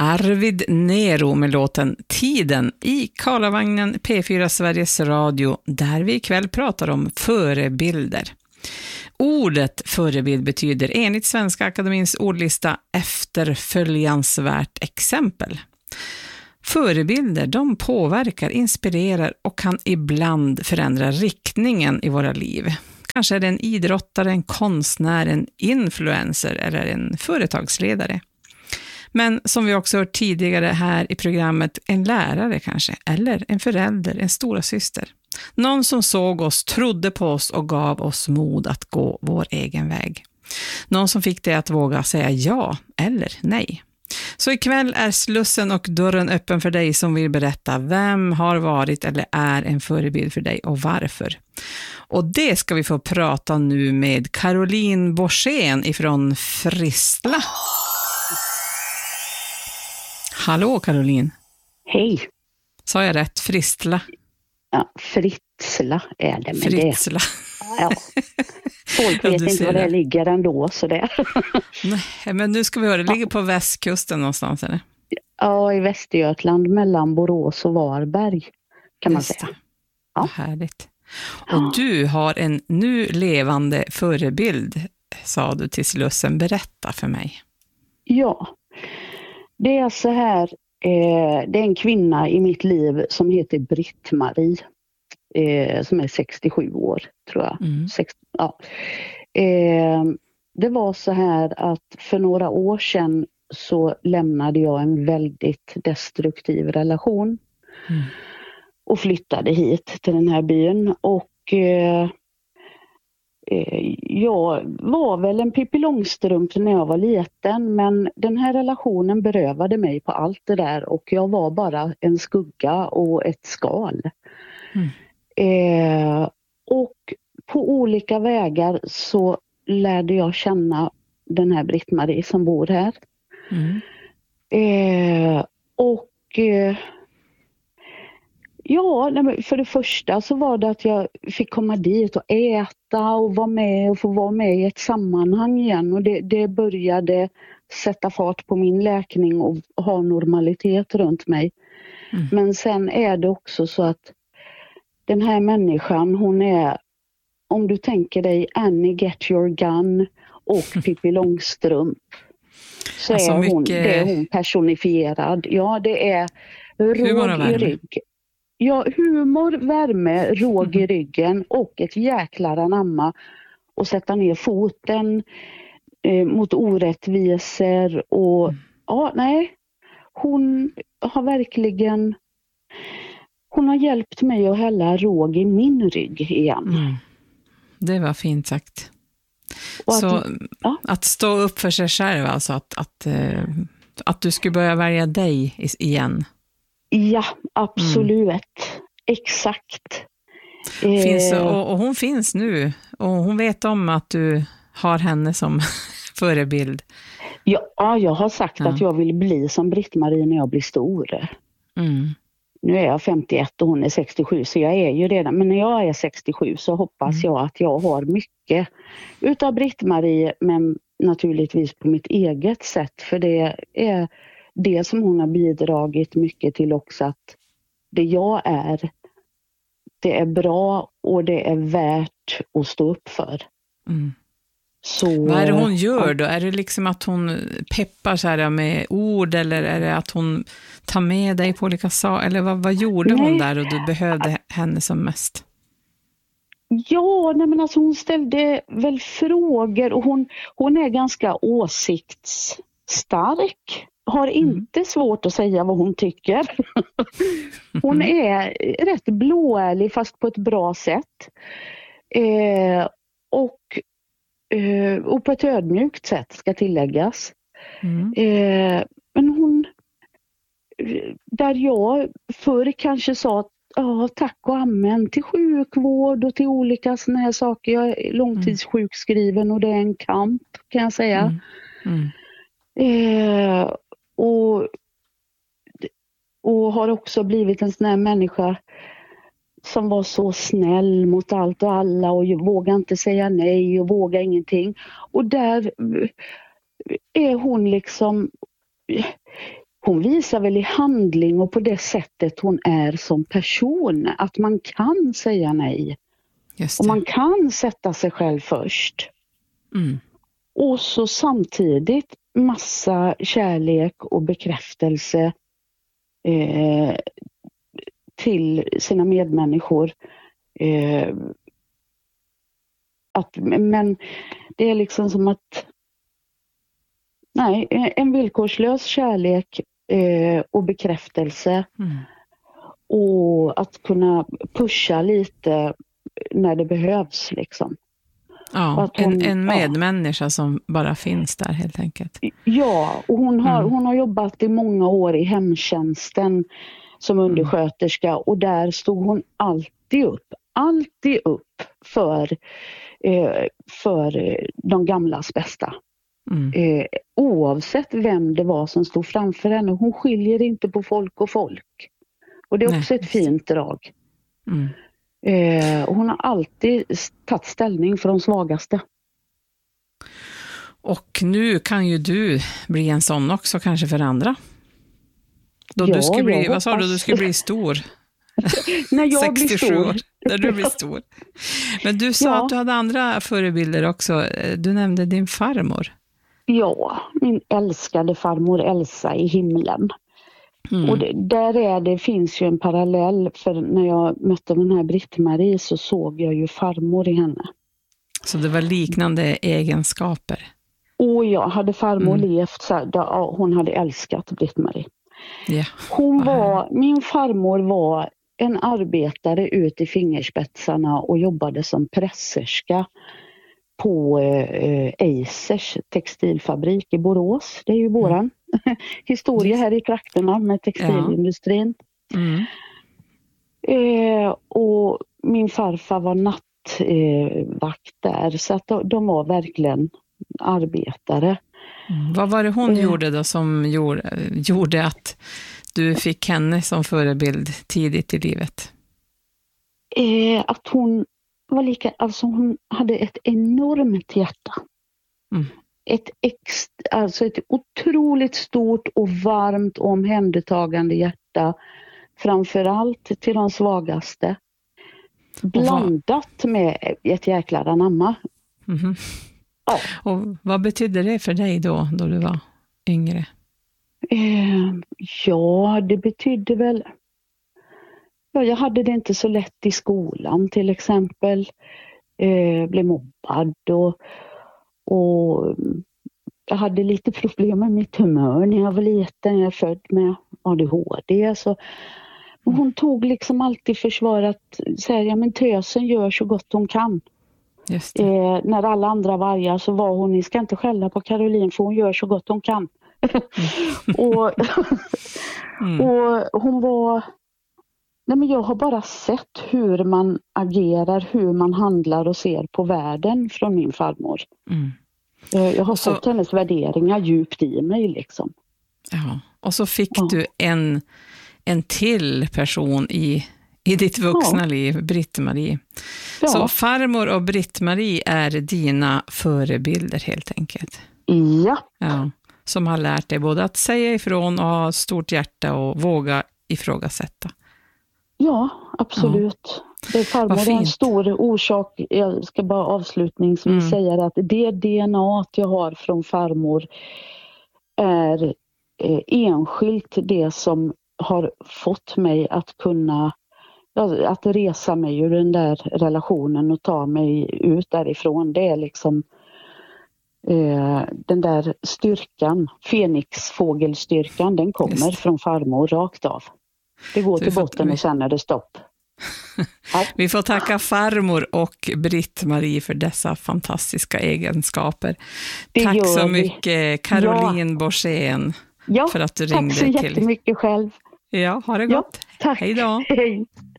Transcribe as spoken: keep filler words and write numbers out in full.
Arvid Nero med låten Tiden i Karlavagnen P fyra Sveriges Radio, där vi ikväll pratar om förebilder. Ordet förebild betyder enligt Svenska Akademins ordlista efterföljansvärt exempel. Förebilder, de påverkar, inspirerar och kan ibland förändra riktningen i våra liv. Kanske är det en idrottare, en konstnär, en influencer eller en företagsledare. Men som vi också hört tidigare här i programmet, en lärare kanske, eller en förälder, en stora syster. Någon som såg oss, trodde på oss och gav oss mod att gå vår egen väg. Någon som fick dig att våga säga ja eller nej. Så ikväll är slussen och dörren öppen för dig som vill berätta vem har varit eller är en förebild för dig och varför. Och det ska vi få prata nu med Caroline Borssén ifrån Fristla. Hallå Caroline. Hej. Sa jag rätt? Fristla? Ja, Fritsla är det. Men Fritsla. Det, ja. Folk vet ja, inte var det, det ligger ändå. Så det. Nej, men nu ska vi höra, det ligger på västkusten någonstans eller? Ja, i Västergötland mellan Borås och Varberg kan man Just säga. Ja. Härligt. Och ja. Du har en nu levande förebild, sa du till Slussen. Berätta för mig. Ja, det är så här. Eh, det är en kvinna i mitt liv som heter Britt-Marie. Eh, som är sextiosju år, tror jag. Mm. sextio, ja. eh, det var så här att för några år sedan så lämnade jag en väldigt destruktiv relation. Mm. Och flyttade hit till den här byn. Och eh, eh, jag var väl en Pippi Långstrump när jag var liten. Men den här relationen berövade mig på allt det där. Och jag var bara en skugga och ett skal. Mm. Eh, och på olika vägar så lärde jag känna den här Britt-Marie som bor här. Mm. Eh, och eh, ja, för det första så var det att jag fick komma dit och äta och vara med och få vara med i ett sammanhang igen. Och det, det började sätta fart på min läkning och ha normalitet runt mig. Mm. Men sen är det också så att den här människan, hon är, om du tänker dig Annie Get Your Gun och Pippi Långstrump, så alltså är hon, mycket... det är hon personifierad. Ja, det är råg i rygg. Ja, humor, värme, råg i ryggen och ett jäklar anamma och sätta ner foten eh, mot orättvisor och mm. ja, nej, hon har verkligen hon har hjälpt mig att hälla råg i min rygg igen. Mm. Det var fint sagt. Att, så ja. Att stå upp för sig själv, alltså att, att, att du skulle börja välja dig igen. Ja, absolut. Mm. Exakt. Finns, och, och hon finns nu. Och hon vet om att du har henne som förebild. Ja, jag har sagt ja. att jag vill bli som Britt-Marie när jag blir stor. Mm. Nu är jag femtioett och hon är sextiosju, så jag är ju redan. Men när jag är sextiosju så hoppas mm. jag att jag har mycket utav Britt-Marie, men naturligtvis på mitt eget sätt. För det är det som hon har bidragit mycket till också, att det jag är, det är bra och det är värt att stå upp för. Mm. Så, vad är det hon gör då? Är det liksom att hon peppar så här med ord, eller är det att hon tar med dig på olika saker? Eller vad, vad gjorde nej. hon där och du behövde henne som mest? Ja, nej men alltså hon ställde väl frågor och hon, hon är ganska åsiktsstark. Har inte mm. svårt att säga vad hon tycker. Hon är rätt blåärlig fast på ett bra sätt. Eh, och, eh, och på ett ödmjukt sätt ska tilläggas. Mm. Eh, men hon, där jag förr kanske sa att ja, tack och amen till sjukvård och till olika såna här saker. Jag är långtidssjukskriven och det är en kamp, kan jag säga. Mm. Mm. Eh, och, och har också blivit en sån här människa som var så snäll mot allt och alla och vågar inte säga nej och vågar ingenting. Och där är hon liksom... hon visar väl i handling och på det sättet hon är som person. Att man kan säga nej. Just det. Och man kan sätta sig själv först. Mm. Och så samtidigt massa kärlek och bekräftelse eh, till sina medmänniskor. Eh, att, men det är liksom som att nej, en villkorslös kärlek eh, och bekräftelse. Mm. Och att kunna pusha lite när det behövs liksom. Ja, hon, en, en medmänniska ja. som bara finns där helt enkelt. Ja, och hon har, mm. hon har jobbat i många år i hemtjänsten som undersköterska mm. och där stod hon alltid upp, alltid upp för, eh, för de gamlas bästa. Mm. Eh, oavsett vem det var som stod framför henne. Hon skiljer inte på folk och folk. Och det är också Nej. ett fint drag. Mm. Eh, och hon har alltid tagit ställning för de svagaste. Och nu kan ju du bli en sån också kanske för andra. Då ja, du ska bli, vad sa du, du ska bli stor? När jag blir stor. år, när du blir stor. Men du sa ja. att du hade andra förebilder också. Du nämnde din farmor. Ja, min älskade farmor Elsa i himlen. Mm. Och det, där är det, finns ju en parallell, för när jag mötte den här Britt-Marie så såg jag ju farmor i henne. Så det var liknande egenskaper? Och jag hade farmor mm. levt så här, då, hon hade älskat Britt-Marie. Yeah. Hon var, min farmor var en arbetare ut i fingerspetsarna och jobbade som presserska på eh, Eisers textilfabrik i Borås. Det är ju våran mm. historia här i trakterna med textilindustrin. Ja. Mm. Eh, och min farfar var nattvakt eh, där, så att de, de var verkligen arbetare. Mm. Vad var det hon eh. gjorde då som gjorde, gjorde att du fick henne som förebild tidigt i livet? Eh, att hon var lika, alltså hon hade ett enormt hjärta. Mm. Ett, ex, alltså ett otroligt stort och varmt och omhändertagande hjärta. Framförallt till de svagaste. Blandat vad... med ett jäkla anamma. Mm-hmm. Ja. Och vad betydde det för dig då, då du var yngre? Eh, ja, det betydde väl... Ja, jag hade det inte så lätt i skolan till exempel. Eh, blev mobbad och, och jag hade lite problem med mitt humör när jag var liten. Jag är född med A D H D. Så, och hon tog liksom alltid försvar att säga, men tösen gör så gott hon kan. Just det. Eh, när alla andra var arga så var hon, ni ska inte skälla på Caroline för hon gör så gott hon kan. Mm. och, mm. och hon var... Nej, men jag har bara sett hur man agerar, hur man handlar och ser på världen från min farmor. Mm. Jag har så, fått hennes värderingar djupt i mig liksom. Ja, och så fick ja. du en, en till person i, i ditt vuxna ja. liv, Britt-Marie. Ja. Så farmor och Britt-Marie är dina förebilder helt enkelt. Ja. ja. Som har lärt dig både att säga ifrån och ha stort hjärta och våga ifrågasätta. Ja, absolut. Ja. Det är farmor är en stor orsak. Jag ska bara avslutningsvis mm. säga att det D N A jag har från farmor är eh, enskilt det som har fått mig att kunna att resa mig ur den där relationen och ta mig ut därifrån. Det är liksom eh, den där styrkan, Fenixfågelstyrkan, den kommer Just. från farmor rakt av. Det går till botten och sen är det stopp. Ja. Vi får tacka farmor och Britt-Marie för dessa fantastiska egenskaper. Det Tack så mycket Caroline ja. Borssén ja, för att du ringde till. Tack så till. jättemycket själv. Ja, ha det gott. Ja, tack. Hej då. Hej.